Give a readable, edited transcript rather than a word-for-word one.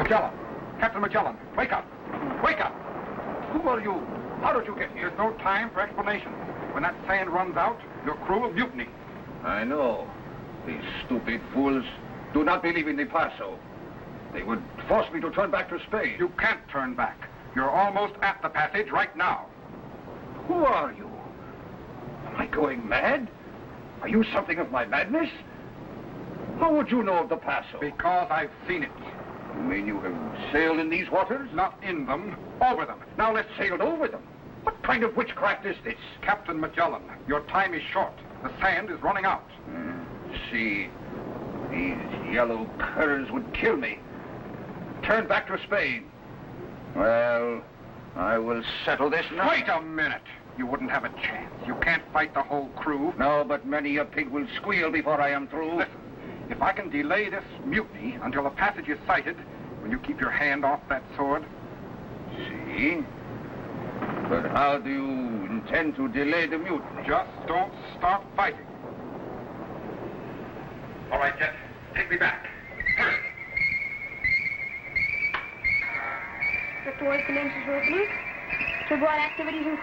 Magellan! Captain Magellan, wake up! Wake up! Who are you? How did you get here? There's no time for explanation. When that sand runs out, your crew will mutiny. I know. These stupid fools do not believe in the Paso. They would force me to turn back to Spain. You can't turn back. You're almost at the passage right now. Who are you? Am I going mad? Are you something of my madness? How would you know of the Paso? Because I've seen it. You mean you have sailed in these waters? Not in them, over them. Now let's sail over them. What kind of witchcraft is this? Captain Magellan, your time is short. The sand is running out. See, these yellow curs would kill me. Turn back to Spain. Well, I will settle this now. Wait a minute. You wouldn't have a chance. You can't fight the whole crew. No, but many a pig will squeal before I am through. Listen, if I can delay this mutiny until the passage is sighted, will you keep your hand off that sword? See? But how do you intend to delay the mutiny? Just don't start fighting. All right, Jet. Take me back. Hurry. Towards the Mentions Resolute. To avoid activities in